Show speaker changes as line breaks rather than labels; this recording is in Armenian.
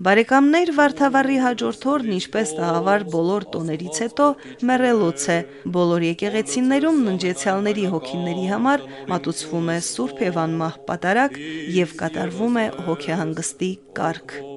Բարեկամներ, Վարդավառի հաջորդ օրն, ինչպես տաղավար բոլոր տոներից հետո, մեռելոց է։ Բոլոր եկեղեցիներում ննջեցյալների հոգիների համար մատուցվում է Սուրբ եւ անմահ պատարագ եւ կատարվում է հոգեհանգստի կարգ։